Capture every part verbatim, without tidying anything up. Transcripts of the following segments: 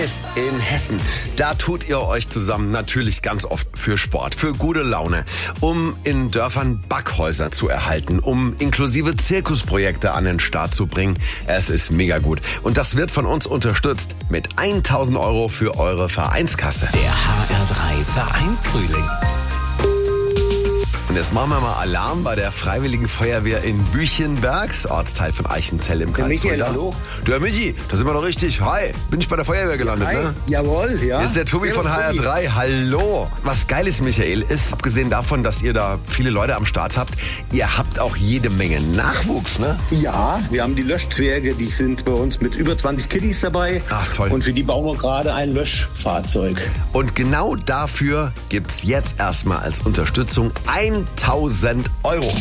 In Hessen, da tut ihr euch zusammen natürlich ganz oft für Sport, für gute Laune, um in Dörfern Backhäuser zu erhalten, um inklusive Zirkusprojekte an den Start zu bringen. Es ist mega gut. Und das wird von uns unterstützt mit tausend Euro für eure Vereinskasse. Der H R drei Vereinsfrühling. Und jetzt machen wir mal Alarm bei der Freiwilligen Feuerwehr in Büchenbergs, Ortsteil von Eichenzell im Kreis Michael, Fulda. hallo. Du, Herr Michi, da sind wir doch richtig. Hi, bin ich bei der Feuerwehr gelandet, Hi. ne? Jawohl, ja. Hier ist der Tobi Servus, von H R drei. Hallo. Was geil ist, Michael, ist, abgesehen davon, dass ihr da viele Leute am Start habt, ihr habt auch jede Menge Nachwuchs, ne? Ja, wir haben die Löschzwerge, die sind bei uns mit über zwanzig Kiddies dabei. Ach, toll. Und für die bauen wir gerade ein Löschfahrzeug. Und genau dafür gibt's jetzt erstmal als Unterstützung tausend Euro.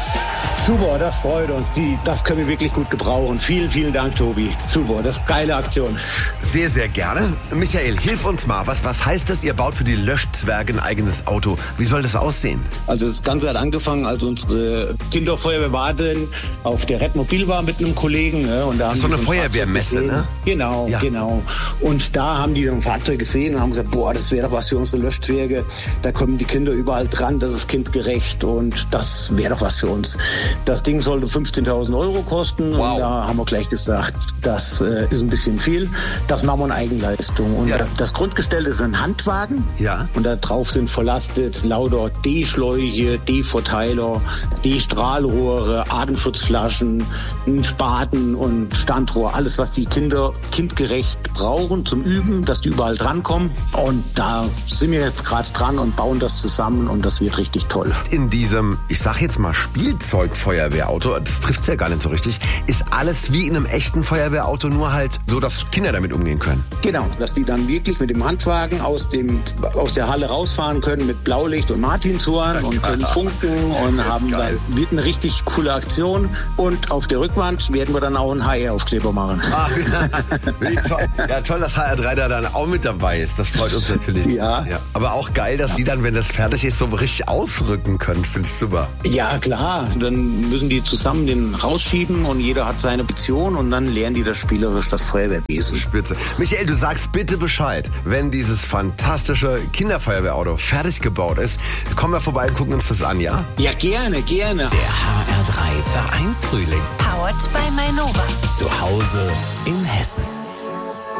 Super, das freut uns. Die, das können wir wirklich gut gebrauchen. Vielen, vielen Dank, Tobi. Super, das ist eine geile Aktion. Sehr, sehr gerne. Michael, hilf uns mal. Was, was heißt das? Ihr baut für die Löschzwerge ein eigenes Auto. Wie soll das aussehen? Also das Ganze hat angefangen, als unsere Kinderfeuerwehr Warten auf der Redmobil war mit einem Kollegen. Ne? Und da haben so die eine so ein Feuerwehrmesse, Fahrzeug ne? Genau, Ja. genau. Und da haben die ein Fahrzeug gesehen und haben gesagt, boah, das wäre doch was für unsere Löschzwerge. Da kommen die Kinder überall dran, das ist kindgerecht und das wäre doch was für uns. Das Ding sollte fünfzehntausend Euro kosten. Wow. Und da haben wir gleich gesagt, das äh, ist ein bisschen viel. Das machen wir in Eigenleistung. Und Ja. das Grundgestell ist ein Handwagen. Ja. Und da drauf sind verlastet lauter D-Schläuche, D-Verteiler, D-Strahlrohre, Atemschutzflaschen, ein Spaten und Standrohr. Alles, was die Kinder kindgerecht brauchen zum Üben, dass die überall drankommen. Und da sind wir jetzt gerade dran und bauen das zusammen und das wird richtig toll. In diesem, ich sag jetzt mal, Spielzeugfeuerwehrauto, das trifft's ja gar nicht so richtig, ist alles wie in einem echten Feuerwehrauto, nur halt so, dass Kinder damit umgehen können. Genau, dass die dann wirklich mit dem Handwagen aus, dem, aus der Halle rausfahren können mit Blaulicht und Martinshorn und können funken und Das ist haben geil. dann wird eine richtig coole Aktion. Und auf der Rückwand werden wir dann auch einen H R-Aufkleber machen. Ach, wie toll. Ja, toll, dass H R drei da dann auch mit dabei ist. Das freut uns natürlich. Ja. Aber auch geil, dass die dann, wenn das fertig ist, so richtig ausrücken können. Finde ich super. Ja, klar. Dann müssen die zusammen den rausschieben und jeder hat seine Option und dann lernen die das spielerisch, das Feuerwehrwesen. Spitze. Michael, du sagst bitte Bescheid, wenn dieses fantastische Kinderfeuerwehrauto fertig gebaut ist. Kommen wir vorbei und gucken uns das an, ja? Ja, gerne, gerne. Der H R drei Vereinsfrühling. Powered by Mainova. Zu Hause in Hessen.